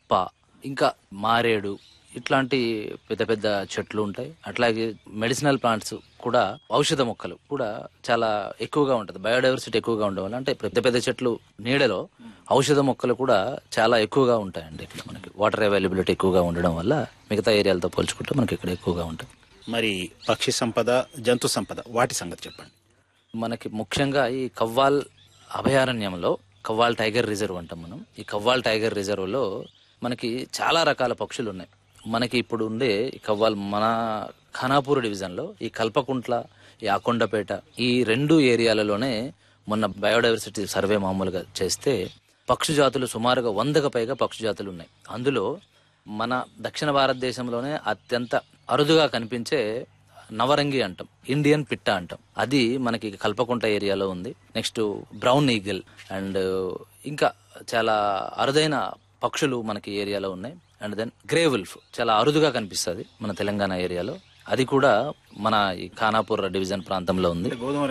వేప, ఇంకా మారేడు, ఇట్లాంటి పెద్ద పెద్ద చెట్లు ఉంటాయి. అట్లాగే మెడిసినల్ ప్లాంట్స్ కూడా, ఔషధ మొక్కలు కూడా చాలా ఎక్కువగా ఉంటుంది. బయోడైవర్సిటీ ఎక్కువగా ఉండడం వల్ల, అంటే పెద్ద పెద్ద చెట్లు నీడలో ఔషధ మొక్కలు కూడా చాలా ఎక్కువగా ఉంటాయండి. ఇక్కడ మనకి వాటర్ అవైలబిలిటీ ఎక్కువగా ఉండడం వల్ల మిగతా ఏరియాలతో పోల్చుకుంటే మనకి ఇక్కడ ఎక్కువగా ఉంటాయి. మరి పక్షి సంపద, జంతు సంపద, వాటి సంగతి చెప్పండి. మనకి ముఖ్యంగా ఈ కవ్వాల్ అభయారణ్యంలో, కవ్వాల్ టైగర్ రిజర్వ్ అంటాం మనం. ఈ కవ్వాల్ టైగర్ రిజర్వ్ లో మనకి చాలా రకాల పక్షులు ఉన్నాయి. మనకి ఇప్పుడు ఉండే కవ్వాల్, మన ఖానాపూర్ డివిజన్ లో ఈ కల్పకుంట్ల, ఈ అకొండపేట, ఈ 2 ఏరియాలలోనే మొన్న బయోడైవర్సిటీ సర్వే మామూలుగా చేస్తే పక్షి జాతులు సుమారుగా 100కు పైగా పక్షి జాతులు ఉన్నాయి. అందులో మన దక్షిణ భారతదేశంలోనే అత్యంత అరుదుగా కనిపించే నవరంగి అంటాం, ఇండియన్ పిట్ట అంటాం, అది మనకి కల్పకుంట ఏరియాలో ఉంది. నెక్స్ట్ బ్రౌన్ ఈగిల్ అండ్ ఇంకా చాలా అరుదైన పక్షులు మనకి ఏరియాలో ఉన్నాయి. అండ్ దెన్ గ్రే వుల్ఫ్ చాలా అరుదుగా కనిపిస్తుంది మన తెలంగాణ ఏరియాలో. అది కూడా మన ఈ ఖానాపూర్ డివిజన్ ప్రాంతంలో ఉంది.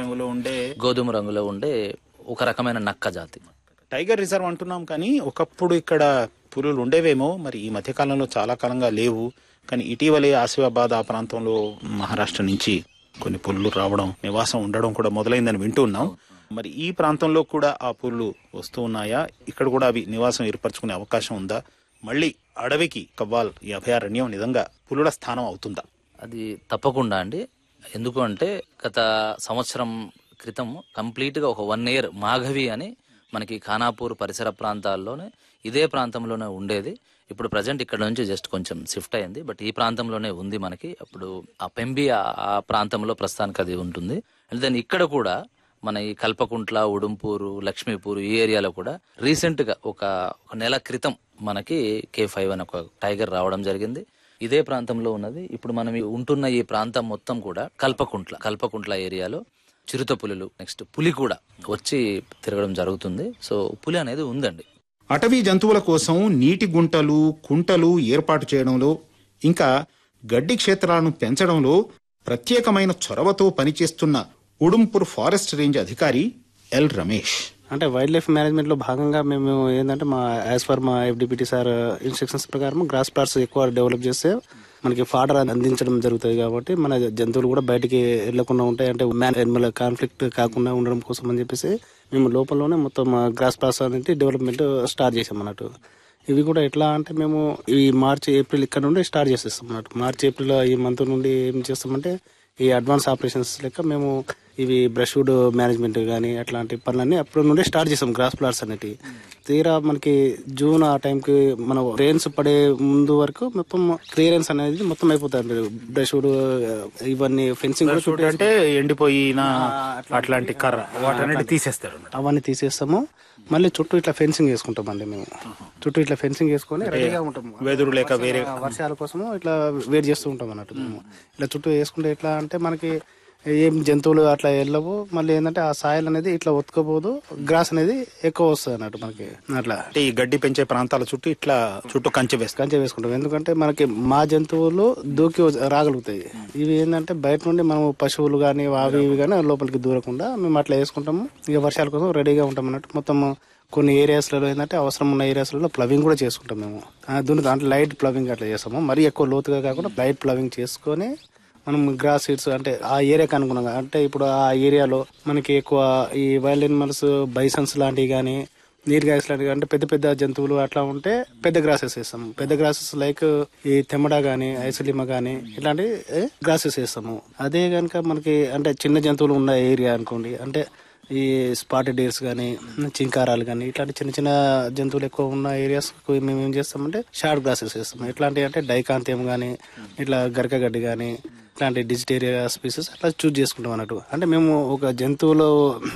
గోధుమ రంగులో ఉండే ఒక రకమైన నక్క జాతి. టైగర్ రిజర్వ్ అంటున్నాం కానీ ఒకప్పుడు ఇక్కడ పులులు ఉండేవేమో, మరి ఈ మధ్య కాలంలో చాలా కాలంగా లేవు. కానీ ఇటీవలే ఆసిఫాబాద్ ఆ ప్రాంతంలో మహారాష్ట్ర నుంచి కొన్ని పులులు రావడం, నివాసం ఉండడం కూడా మొదలైందని వింటూ ఉన్నాం. మరి ఈ ప్రాంతంలో కూడా ఆ పులులు వస్తూ ఉన్నాయా? ఇక్కడ కూడా అవి నివాసం ఏర్పరచుకునే అవకాశం ఉందా? మళ్ళీ అడవికి కవ్వాల్ ఈ అభయారణ్యం నిజంగా పులుల స్థానం అవుతుందా? అది తప్పకుండా అండి. ఎందుకు అంటే గత సంవత్సరం క్రితం కంప్లీట్ గా ఒక 1 year మాఘవి అని మనకి ఖానాపూర్ పరిసర ప్రాంతాల్లోనే, ఇదే ప్రాంతంలోనే ఉండేది. ఇప్పుడు ప్రజెంట్ ఇక్కడ నుంచి జస్ట్ కొంచెం షిఫ్ట్ అయింది, బట్ ఈ ప్రాంతంలోనే ఉంది మనకి. అప్పుడు ఆ పెంబి ఆ ప్రాంతంలో ప్రస్తుతానికి అది ఉంటుంది. అండ్ దెన్ ఇక్కడ కూడా మన ఈ కల్పకుంట్ల, ఉడుంపూరు, లక్ష్మీపూర్ ఈ ఏరియాలో కూడా రీసెంట్ గా ఒక నెల క్రితం మనకి K5 అని ఒక టైగర్ రావడం జరిగింది. ఇదే ప్రాంతంలో ఉన్నది. ఇప్పుడు మనం ఉంటున్న ఈ ప్రాంతం మొత్తం కూడా కల్పకుంట్ల ఏరియాలో చిరుత పులులు, నెక్స్ట్ పులి కూడా వచ్చి తిరగడం జరుగుతుంది. సో పులి అనేది ఉందండి. అటవీ జంతువుల కోసం నీటి గుంటలు, కుంటలు ఏర్పాటు చేయడంలో, ఇంకా గడ్డి క్షేత్రాలను పెంచడంలో ప్రత్యేకమైన చొరవతో పనిచేస్తున్న ఉడుంపూర్ ఫారెస్ట్ రేంజ్ అధికారి ఎల్ రమేష్. అంటే వైల్డ్ లైఫ్ మేనేజ్మెంట్ లో భాగంగా మేము ఏంటంటే యాజ్ పర్ మా FDPT సార్ ఇన్స్ట్రక్షన్స్ ప్రకారం గ్రాస్ ప్లాట్స్ ఎక్కువ డెవలప్ చేస్తే మనకి ఫాడర్ అందించడం జరుగుతుంది. కాబట్టి మన జంతువులు కూడా బయటికి వెళ్లకుండా ఉంటాయి. అంటే మ్యాన్ యానిమల్ కాన్ఫ్లిక్ట్ కాకుండా ఉండడం కోసం అని చెప్పేసి మేము లోపలలోనే మొత్తం గ్రాస్ ప్లాట్స్ అనేది డెవలప్మెంట్ స్టార్ట్ చేసాం అన్నట్టు. ఇవి కూడా ఎట్లా అంటే మేము ఈ మార్చ్ ఏప్రిల్ ఇక్కడ నుండి స్టార్ట్ చేసేస్తాం అన్నట్టు. మార్చ్ ఏప్రిల్ ఈ మంత్ నుండి ఏం చేస్తామంటే ఈ అడ్వాన్స్ ఆపరేషన్స్ లెక్క మేము ఇవి బ్రష్వుడ్ మేనేజ్మెంట్ కానీ అట్లాంటి పనులన్నీ అప్పటి నుండి స్టార్ట్ చేసాం గ్రాస్ ప్లాట్స్ అనేవి. తీరా మనకి జూన్ ఆ టైంకి మన రెయిన్స్ పడే ముందు వరకు మొత్తం క్లియరెన్స్ అనేది మొత్తం అయిపోతుంది. బ్రష్వుడ్ ఇవన్నీ ఫెన్సింగ్ అంటే ఎండిపోయిన అట్లాంటి కర్ర వాటన్నిటి తీసేస్తారు, అవన్నీ తీసేస్తాము. మళ్ళీ చుట్టూ ఇట్లా ఫెన్సింగ్ వేసుకుంటామండి. మేము చుట్టూ ఇట్లా ఫెన్సింగ్ వేసుకొని రెడీగా ఉంటాము. వెదురు లేక వేరే వర్షాల కోసము ఇట్లా వెయిట్ చేస్తూ ఉంటాం అన్నట్టు. మేము ఇట్లా చుట్టూ వేసుకుంటే ఎట్లా అంటే మనకి ఏం జంతువులు అట్లా వెళ్ళవు. మళ్ళీ ఏంటంటే ఆ సాయిల్ అనేది ఇట్లా ఒత్తుకోపోదు, గ్రాస్ అనేది ఎక్కువ వస్తుంది అన్నట్టు మనకి. అట్లా ఈ గడ్డి పెంచే ప్రాంతాల చుట్టూ ఇట్లా చుట్టూ కంచె వేసుకుంటాం. ఎందుకంటే మనకి మా జంతువులు దూకి రాగలుగుతాయి. ఇవి ఏంటంటే బయట నుండి మనం పశువులు కానీ అవి ఇవి కానీ లోపలికి దూరకుండా మేము అట్లా వేసుకుంటాము. ఇక వర్షాల కోసం రెడీగా ఉంటాం అన్నట్టు. మొత్తం కొన్ని ఏరియాస్లలో ఏంటంటే అవసరం ఉన్న ఏరియాస్లలో ప్లవింగ్ కూడా చేసుకుంటాం మేము. దాంట్లో లైట్ ప్లవింగ్ అట్లా చేస్తాము. మరీ ఎక్కువ లోతుగా కాకుండా లైట్ ప్లవింగ్ చేసుకొని మనం గ్రాస్ సీడ్స్ అంటే ఆ ఏరియాకి అనుగుణంగా, అంటే ఇప్పుడు ఆ ఏరియాలో మనకి ఎక్కువ ఈ వైల్డ్ ఎనిమల్స్, బైసన్స్ లాంటివి కానీ, నీట్ గ్రాస్ లాంటివి అంటే పెద్ద పెద్ద జంతువులు అట్లా ఉంటే పెద్ద గ్రాసెస్ వేస్తాము. పెద్ద గ్రాసెస్ లైక్ ఈ తెమ్మడ గానీ, ఐసలిమ గానీ ఇట్లాంటి గ్రాసెస్ వేస్తాము. అదే కనుక మనకి అంటే చిన్న జంతువులు ఉన్న ఏరియా అనుకోండి, అంటే ఈ స్పాటెడ్ డీర్స్ కానీ, చింకారాలు కానీ ఇట్లాంటి చిన్న చిన్న జంతువులు ఎక్కువ ఉన్న ఏరియాస్ మేము ఏం చేస్తామంటే షార్ట్ గ్రాసెస్ వేస్తాము. ఎట్లాంటివి అంటే డైకాంతియం కానీ, ఇట్లా గరకగడ్డి కానీ, ఇట్లాంటి డిజిటేరియా స్పీసెస్ అట్లా చూజ్ చేసుకుంటాం అన్నట్టు. అంటే మేము ఒక జంతువులో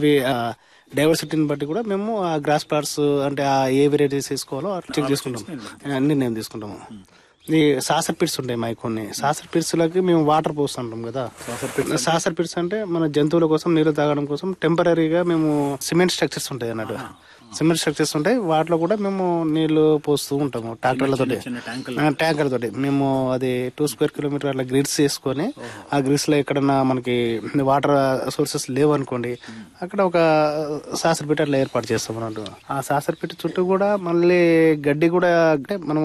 డైవర్సిటీని బట్టి కూడా మేము ఆ గ్రాస్ ప్లాట్స్ అంటే ఆ ఏ వెరైటీస్ వేసుకోవాలో అట్లా చెక్ చేసుకుంటాం. అన్ని మేము తీసుకుంటాము. ఈ సాసర్ పిట్స్ ఉంటాయి మాకు కొన్ని. సాసర్ పిట్స్ లకి మేము వాటర్ పోస్తుంటాం కదా. సాసర్ పిట్స్ అంటే మన జంతువుల కోసం నీళ్లు తాగడం కోసం టెంపరీగా మేము సిమెంట్ స్ట్రక్చర్స్ ఉంటాయి అన్నట్టు. సిమెంట్ స్ట్రక్చర్స్ ఉంటాయి, వాటిలో కూడా మేము నీళ్లు పోస్తూ ఉంటాము ట్రాక్టర్లతోటి, ట్యాంకర్లతోటి. మేము అది 2 square kilometer అట్లా గ్రిడ్స్ వేసుకొని ఆ గ్రిడ్స్ లో ఎక్కడన్నా మనకి వాటర్ సోర్సెస్ లేవు అనుకోండి, అక్కడ ఒక సాసర్ పిట్ అట్లా ఏర్పాటు చేస్తాం అన్నట్టు. ఆ సాసర్ పిట్ చుట్టూ కూడా మళ్ళీ గడ్డి కూడా అంటే మనం